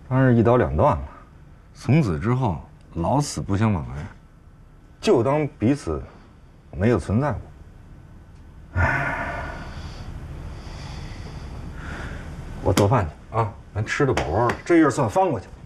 当然是一刀两断了，从此之后老死不相往来，就当彼此没有存在过。唉，我做饭去啊，咱吃的饱饱的，这页算翻过去。